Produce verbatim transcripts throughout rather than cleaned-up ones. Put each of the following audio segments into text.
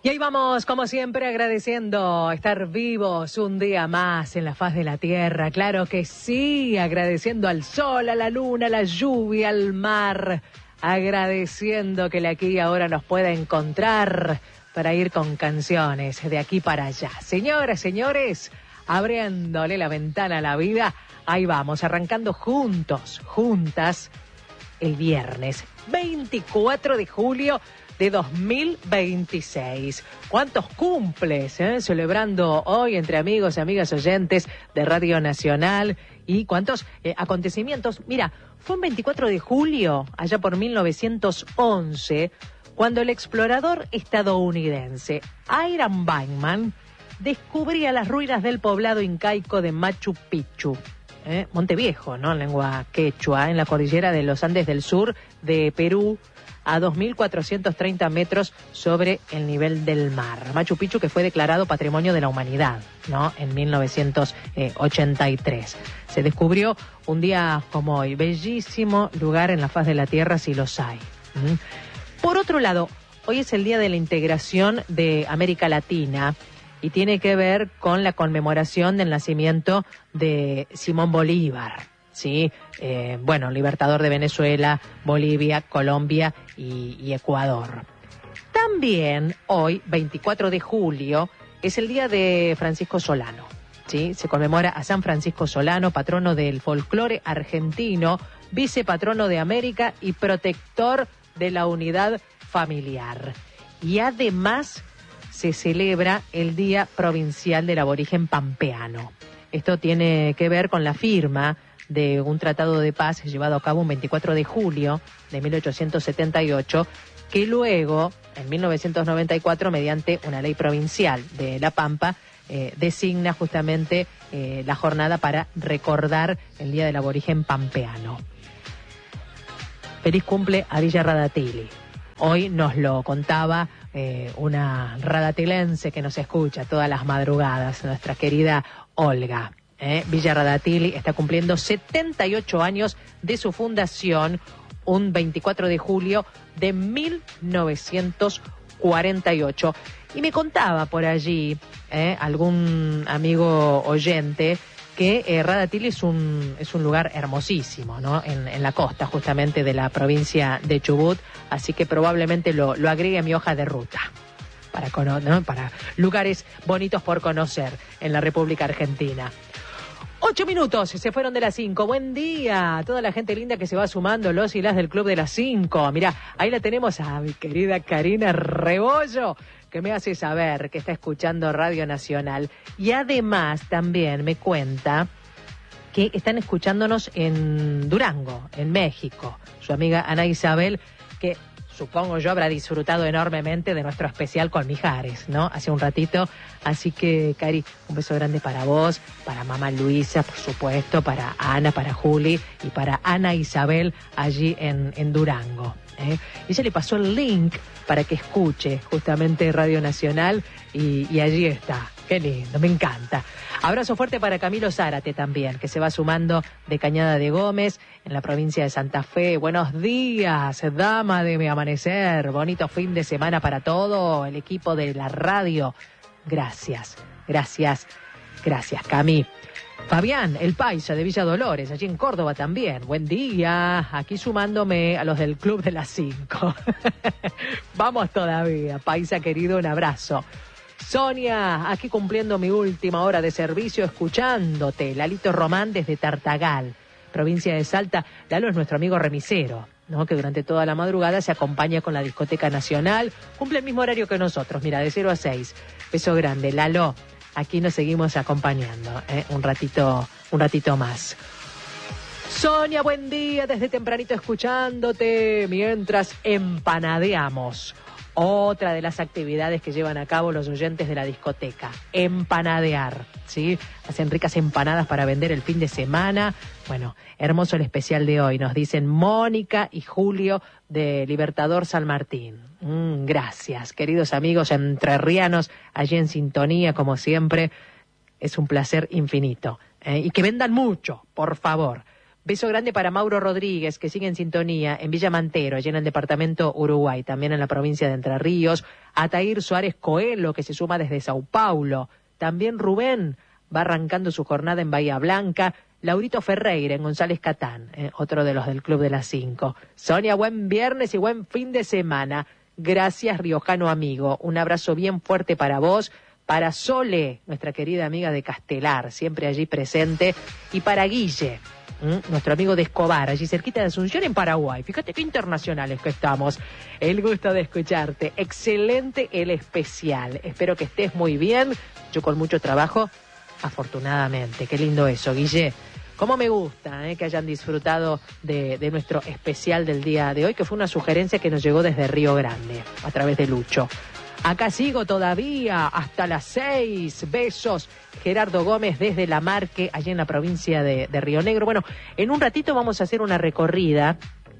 Y ahí vamos, como siempre, agradeciendo estar vivos un día más en la faz de la tierra. Claro que sí, agradeciendo al sol, a la luna, a la lluvia, al mar. Agradeciendo que el aquí y ahora nos pueda encontrar para ir con canciones de aquí para allá. Señoras, señores, abriéndole la ventana a la vida, ahí vamos, arrancando juntos, juntas, el viernes veinticuatro de julio de dos mil veintiséis. ¿Cuántos cumples? Eh? Celebrando hoy entre amigos y amigas oyentes de Radio Nacional. ¿Y cuántos eh, acontecimientos? Mira, fue un veinticuatro de julio, allá por mil novecientos once, cuando el explorador estadounidense Hiram Bachman descubría las ruinas del poblado incaico de Machu Picchu. Eh, Monteviejo, ¿no? En lengua quechua, en la cordillera de los Andes del sur de Perú, a dos mil cuatrocientos treinta metros sobre el nivel del mar. Machu Picchu, que fue declarado Patrimonio de la Humanidad, ¿no? En mil novecientos ochenta y tres. Se descubrió un día como hoy. Bellísimo lugar en la faz de la tierra, si los hay. ¿Mm? Por otro lado, hoy es el Día de la Integración de América Latina y tiene que ver con la conmemoración del nacimiento de Simón Bolívar. Sí, eh, bueno, libertador de Venezuela, Bolivia, Colombia y, y Ecuador. También hoy, veinticuatro de julio, es el día de Francisco Solano. Sí, se conmemora a San Francisco Solano, patrono del folclore argentino, vicepatrono de América y protector de la unidad familiar. Y además se celebra el Día Provincial del Aborigen Pampeano. Esto tiene que ver con la firma de un tratado de paz llevado a cabo un veinticuatro de julio de mil ochocientos setenta y ocho, que luego, en mil novecientos noventa y cuatro, mediante una ley provincial de La Pampa, eh, designa justamente eh, la jornada para recordar el Día del Aborigen Pampeano. Feliz cumple a Villa Radatili. Hoy nos lo contaba eh, una radatilense que nos escucha todas las madrugadas, nuestra querida Olga. Eh, Villa Radatili está cumpliendo setenta y ocho años de su fundación, un veinticuatro de julio de mil novecientos cuarenta y ocho. Y me contaba por allí eh, algún amigo oyente que eh, Radatili es un, es un lugar hermosísimo, ¿no? En, en la costa justamente de la provincia de Chubut, así que probablemente lo, lo agregue a mi hoja de ruta. Para, cono- ¿no? para lugares bonitos por conocer en la República Argentina. Ocho minutos, se fueron de las cinco. Buen día a toda la gente linda que se va sumando, los y las del Club de las Cinco. Mirá, ahí la tenemos a mi querida Karina Rebollo, que me hace saber que está escuchando Radio Nacional. Y además también me cuenta que están escuchándonos en Durango, en México. Su amiga Ana Isabel, que supongo yo habrá disfrutado enormemente de nuestro especial con Mijares, ¿no? Hace un ratito. Así que, Cari, un beso grande para vos, para mamá Luisa, por supuesto, para Ana, para Juli y para Ana Isabel allí en, en Durango. ¿eh? Ella le pasó el link para que escuche justamente Radio Nacional y, y allí está. Qué lindo, me encanta. Abrazo fuerte para Camilo Zárate también, que se va sumando de Cañada de Gómez, en la provincia de Santa Fe. Buenos días, dama de mi amanecer. Bonito fin de semana para todo el equipo de la radio. Gracias, gracias, gracias, Cami. Fabián, el paisa de Villa Dolores, allí en Córdoba también. Buen día, aquí sumándome a los del Club de las Cinco. Vamos todavía, paisa querido, un abrazo. Sonia, aquí cumpliendo mi última hora de servicio, escuchándote. Lalito Román desde Tartagal, provincia de Salta. Lalo es nuestro amigo remisero, ¿no? Que durante toda la madrugada se acompaña con la Discoteca Nacional. Cumple el mismo horario que nosotros, mira, de cero a seis. Beso grande, Lalo. Aquí nos seguimos acompañando, ¿eh? un ratito, un ratito más. Sonia, buen día, desde tempranito escuchándote mientras empanadeamos. Otra de las actividades que llevan a cabo los oyentes de la discoteca, empanadear, ¿sí? Hacen ricas empanadas para vender el fin de semana. Bueno, hermoso el especial de hoy, nos dicen Mónica y Julio de Libertador San Martín. Mm, gracias, queridos amigos entrerrianos, allí en sintonía, como siempre, es un placer infinito. ¿eh? Y que vendan mucho, por favor. Beso grande para Mauro Rodríguez, que sigue en sintonía en Villa Mantero, allí en el departamento Uruguay, también en la provincia de Entre Ríos. Atair Suárez Coelho, que se suma desde Sao Paulo. También Rubén va arrancando su jornada en Bahía Blanca. Laurito Ferreira en González Catán, eh, otro de los del Club de las Cinco. Sonia, buen viernes y buen fin de semana. Gracias, riojano amigo. Un abrazo bien fuerte para vos. Para Sole, nuestra querida amiga de Castelar, siempre allí presente. Y para Guille, ¿m? nuestro amigo de Escobar, allí cerquita de Asunción, en Paraguay. Fíjate qué internacionales que estamos. El gusto de escucharte. Excelente el especial. Espero que estés muy bien. Yo con mucho trabajo, afortunadamente. Qué lindo eso, Guille. Cómo me gusta eh, que hayan disfrutado de, de nuestro especial del día de hoy, que fue una sugerencia que nos llegó desde Río Grande, a través de Lucho. Acá sigo todavía hasta las seis. Besos. Gerardo Gómez desde La Marque, allí en la provincia de, de Río Negro. Bueno, en un ratito vamos a hacer una recorrida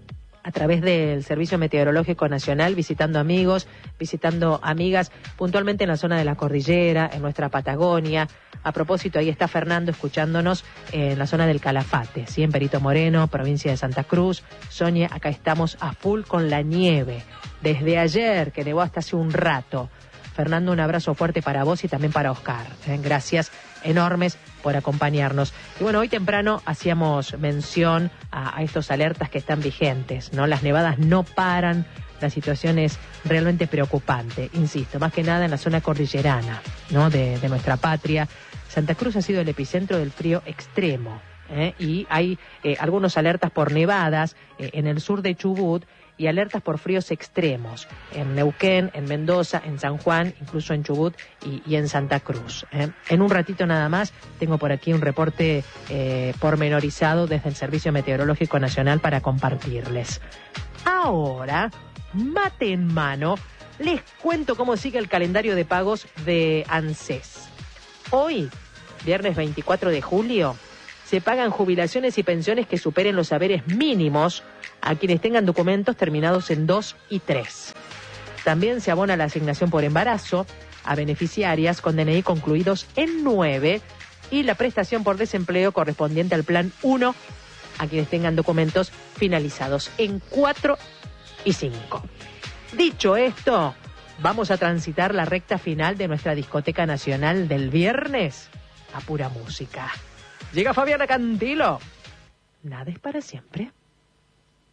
a través del Servicio Meteorológico Nacional, visitando amigos, visitando amigas, puntualmente en la zona de la cordillera, en nuestra Patagonia. A propósito, ahí está Fernando escuchándonos en la zona del Calafate, ¿sí? En Perito Moreno, provincia de Santa Cruz. Sonia, acá estamos a full con la nieve. Desde ayer, que nevó hasta hace un rato. Fernando, un abrazo fuerte para vos y también para Oscar. ¿eh? Gracias enormes por acompañarnos. Y bueno, hoy temprano hacíamos mención a, a estos alertas que están vigentes, ¿no? Las nevadas no paran, la situación es realmente preocupante, insisto, más que nada en la zona cordillerana, ¿no? de, de nuestra patria. Santa Cruz ha sido el epicentro del frío extremo, ¿eh? y hay eh, algunos alertas por nevadas eh, en el sur de Chubut, y alertas por fríos extremos en Neuquén, en Mendoza, en San Juan, incluso en Chubut y, y en Santa Cruz. ¿eh? En un ratito nada más tengo por aquí un reporte eh, pormenorizado desde el Servicio Meteorológico Nacional para compartirles. Ahora, mate en mano, les cuento cómo sigue el calendario de pagos de ANSES. Hoy, viernes veinticuatro de julio, se pagan jubilaciones y pensiones que superen los haberes mínimos a quienes tengan documentos terminados en dos y tres. También se abona la asignación por embarazo a beneficiarias con D N I concluidos en nueve y la prestación por desempleo correspondiente al plan uno a quienes tengan documentos finalizados en cuatro y cinco. Dicho esto, vamos a transitar la recta final de nuestra discoteca nacional del viernes a pura música. Llega Fabiana Cantilo. Nada es para siempre.